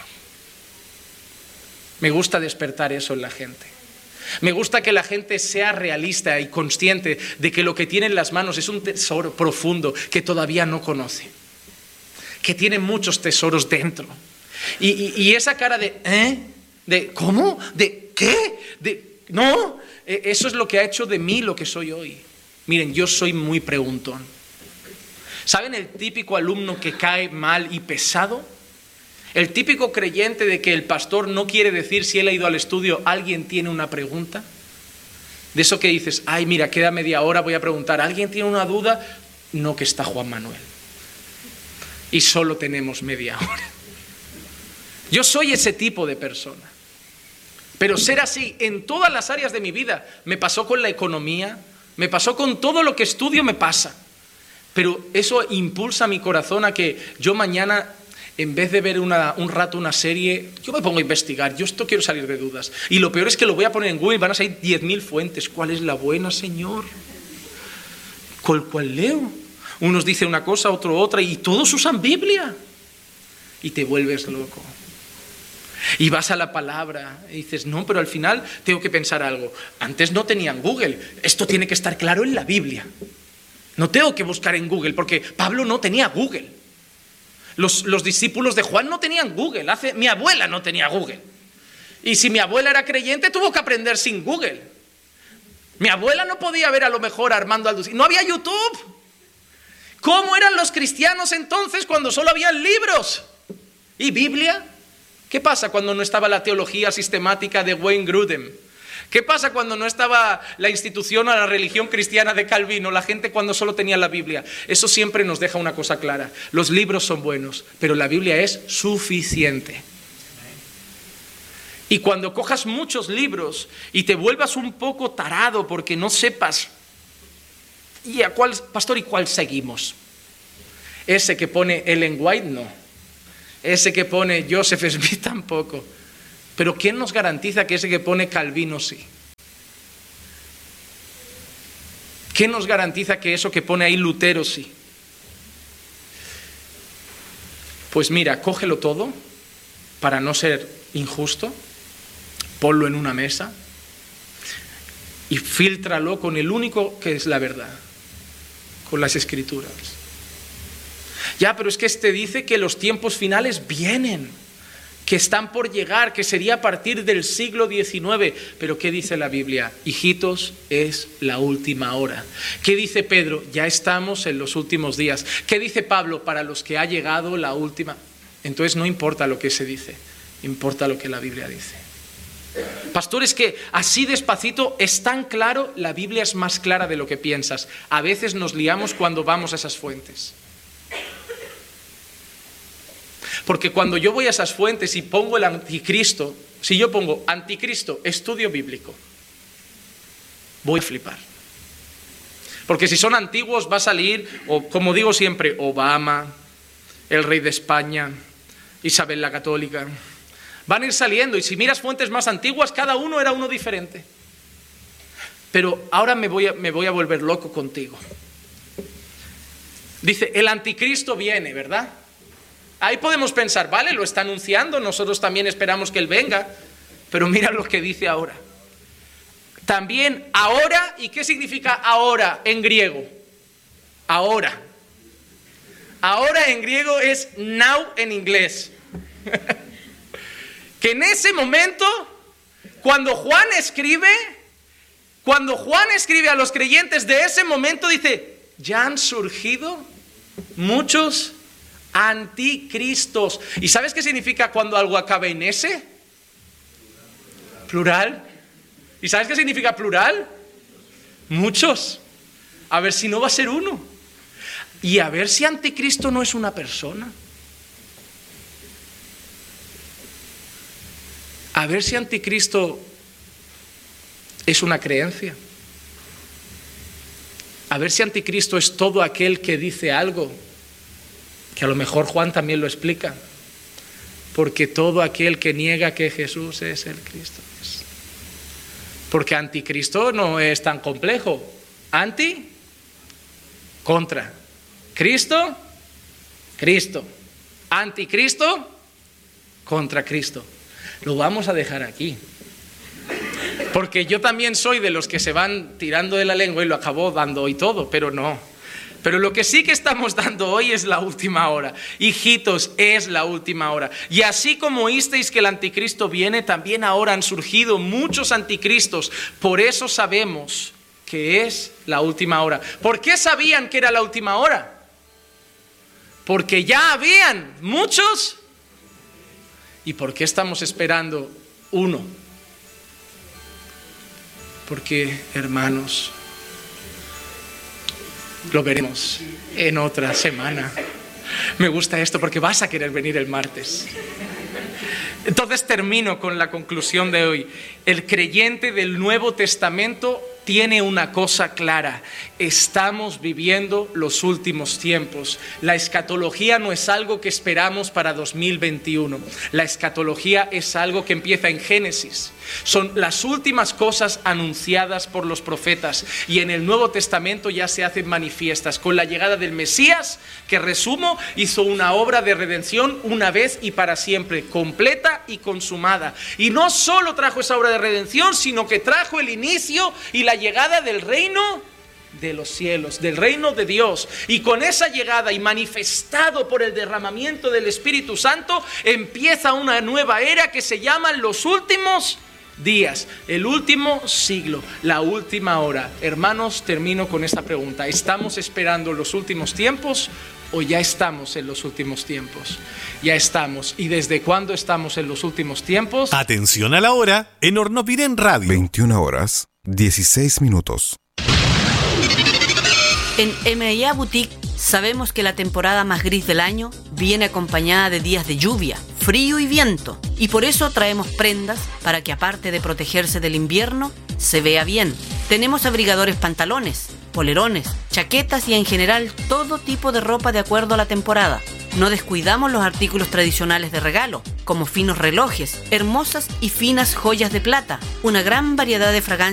Me gusta despertar eso en la gente. Me gusta que la gente sea realista y consciente de que lo que tiene en las manos es un tesoro profundo que todavía no conoce. Que tiene muchos tesoros dentro. Y, y, y esa cara de, ¿eh? ¿De cómo? ¿De qué? ¿De no? Eso es lo que ha hecho de mí lo que soy hoy. Miren, yo soy muy preguntón. ¿Saben el típico alumno que cae mal y pesado? El típico creyente de que el pastor no quiere decir si él ha ido al estudio, ¿alguien tiene una pregunta? De eso que dices, ay, mira, queda media hora, voy a preguntar, ¿alguien tiene una duda? No, que está Juan Manuel. Y solo tenemos media hora. Yo soy ese tipo de persona. Pero ser así en todas las áreas de mi vida, me pasó con la economía, me pasó con todo lo que estudio, me pasa. Pero eso impulsa mi corazón a que yo mañana, en vez de ver una, un rato una serie, yo me pongo a investigar, yo esto quiero salir de dudas. Y lo peor es que lo voy a poner en Google, van a salir diez mil fuentes. ¿Cuál es la buena, Señor? ¿Cuál, cuál leo? Unos dicen una cosa, otro otra, y todos usan Biblia. Y te vuelves loco. Y vas a la palabra y dices, no, pero al final tengo que pensar algo. Antes no tenían Google, esto tiene que estar claro en la Biblia. No tengo que buscar en Google, porque Pablo no tenía Google. Los, los discípulos de Juan no tenían Google, hace, mi abuela no tenía Google. Y si mi abuela era creyente, tuvo que aprender sin Google. Mi abuela no podía ver a lo mejor a Armando Aldous. No había YouTube. ¿Cómo eran los cristianos entonces cuando solo había libros? ¿Y Biblia? ¿Qué pasa cuando no estaba la teología sistemática de Wayne Grudem? ¿Qué pasa cuando no estaba la institución o la religión cristiana de Calvino, la gente cuando solo tenía la Biblia? Eso siempre nos deja una cosa clara. Los libros son buenos, pero la Biblia es suficiente. Y cuando cojas muchos libros y te vuelvas un poco tarado porque no sepas, ¿y a cuál, pastor, y cuál seguimos? Ese que pone Ellen White, no. Ese que pone Joseph Smith, tampoco. Pero ¿quién nos garantiza que ese que pone Calvino sí? ¿Quién nos garantiza que eso que pone ahí Lutero sí? Pues mira, cógelo todo para no ser injusto, ponlo en una mesa y fíltralo con el único que es la verdad, con las Escrituras. Ya, pero es que este dice que los tiempos finales vienen, que están por llegar, que sería a partir del siglo diecinueve. Pero ¿qué dice la Biblia? Hijitos, es la última hora. ¿Qué dice Pedro? Ya estamos en los últimos días. ¿Qué dice Pablo? Para los que ha llegado la última. Entonces no importa lo que se dice, importa lo que la Biblia dice. Pastor, es que así despacito es tan claro, la Biblia es más clara de lo que piensas. A veces nos liamos cuando vamos a esas fuentes. Porque cuando yo voy a esas fuentes y pongo el anticristo, si yo pongo anticristo, estudio bíblico, voy a flipar. Porque si son antiguos va a salir, o como digo siempre, Obama, el rey de España, Isabel la Católica. Van a ir saliendo y si miras fuentes más antiguas, cada uno era uno diferente. Pero ahora me voy a, me voy a volver loco contigo. Dice, el anticristo viene, ¿verdad? Ahí podemos pensar, vale, lo está anunciando, nosotros también esperamos que él venga, pero mira lo que dice ahora. También ahora, ¿y qué significa ahora en griego? Ahora. Ahora en griego es now en inglés. Que en ese momento, cuando Juan escribe, cuando Juan escribe a los creyentes de ese momento, dice, ya han surgido muchos anticristos. ¿Y sabes qué significa cuando algo acaba en ese? Plural. ¿Y sabes qué significa plural? Muchos. A ver si no va a ser uno. Y a ver si anticristo no es una persona. A ver si anticristo es una creencia. A ver si anticristo es todo aquel que dice algo, que a lo mejor Juan también lo explica. Porque todo aquel que niega que Jesús es el Cristo. Porque anticristo no es tan complejo. Anti, contra. Cristo, Cristo. Anticristo, contra Cristo. Lo vamos a dejar aquí. Porque yo también soy de los que se van tirando de la lengua y lo acabó dando y todo, pero no. Pero lo que sí que estamos dando hoy es la última hora. Hijitos, es la última hora. Y así como oísteis que el anticristo viene, también ahora han surgido muchos anticristos. Por eso sabemos que es la última hora. ¿Por qué sabían que era la última hora? Porque ya habían muchos. ¿Y por qué estamos esperando uno? Porque, hermanos, lo veremos en otra semana. Me gusta esto porque vas a querer venir el martes. Entonces termino con la conclusión de hoy. El creyente del Nuevo Testamento tiene una cosa clara: estamos viviendo los últimos tiempos. La escatología no es algo que esperamos para dos mil veintiuno. La escatología es algo que empieza en Génesis. Son las últimas cosas anunciadas por los profetas y en el Nuevo Testamento ya se hacen manifiestas. Con la llegada del Mesías, que resumo, hizo una obra de redención una vez y para siempre, completa y consumada. Y no solo trajo esa obra de redención, sino que trajo el inicio y la llegada del reino de los cielos, del reino de Dios. Y con esa llegada y manifestado por el derramamiento del Espíritu Santo, empieza una nueva era que se llama los últimos días, el último siglo, la última hora. Hermanos, termino con esta pregunta. ¿Estamos esperando los últimos tiempos o ya estamos en los últimos tiempos? Ya estamos. ¿Y desde cuándo estamos en los últimos tiempos? Atención a la hora en Hornopiren Radio. veintiuna horas, dieciséis minutos. En M I A Boutique sabemos que la temporada más gris del año viene acompañada de días de lluvia, frío y viento, y por eso traemos prendas para que, aparte de protegerse del invierno, se vea bien. Tenemos abrigadores pantalones, polerones, chaquetas y en general todo tipo de ropa de acuerdo a la temporada. No descuidamos los artículos tradicionales de regalo, como finos relojes, hermosas y finas joyas de plata, una gran variedad de fragancias